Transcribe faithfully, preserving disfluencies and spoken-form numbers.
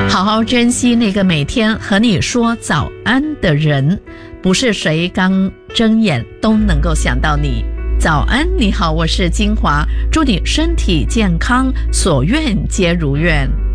好好珍惜那个每天和你说早安的人，不是谁刚睁眼都能够想到你。早安，你好，我是金华，祝你身体健康，所愿皆如愿。